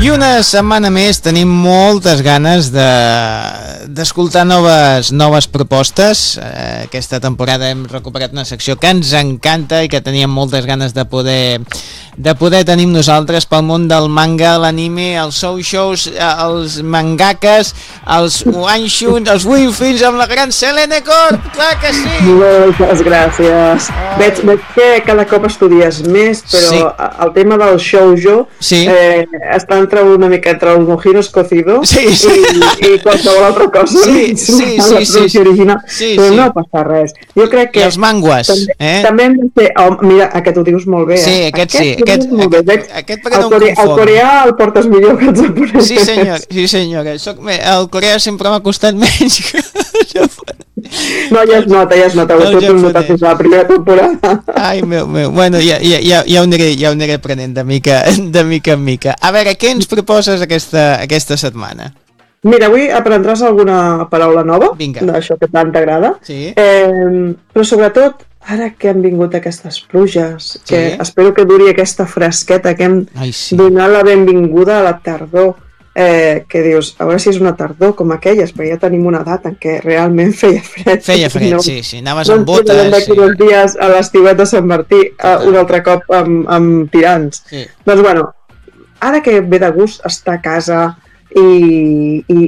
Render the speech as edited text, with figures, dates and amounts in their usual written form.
I una setmana més tenim moltes ganes d'escoltar noves propostes. Aquesta temporada hem recuperat una secció que ens encanta i que teníem moltes ganes de poder tenir nosaltres pel món del manga, l'anime, els shows, els mangakas, els one-shots, els win-fins amb la gran Selene Corp, clar que sí! Moltes gràcies. Veig que cada cop estudies més, però sí. El tema del shoujo sí. Està una mica entre el mojinos cocido sí. i qualsevol altra cosa. Sí. Original. Però no passa res. Jo crec que... I els mangues. També hem de fer... mira, aquest ho dius molt bé. Sí, aquest sí. Aquest el coreà el portes millor que el japonès. Sí senyor. El coreà sempre m'ha costat menys que el japonès. No, ja es nota. Tot ho notat des de la primera temporada. Ai, meu. Bueno, ja ho aniré aprenent de mica en mica. A veure, què ens proposes aquesta setmana? Mira, avui aprendràs alguna paraula nova. Vinga. D'això que tant t'agrada. Sí. Però sobretot, ara que han vingut aquestes pluges, que espero que duri aquesta fresqueta, que hem donat la benvinguda a la tardor, que dius, a veure si és una tardor com aquelles, però ja tenim una edat en què realment feia fred. Sí, anaves amb botes. No d'aquí uns dies a l'estiuet de Sant Martí, un altre cop amb tirants. Sí. Doncs bueno, ara que ve de gust estar a casa i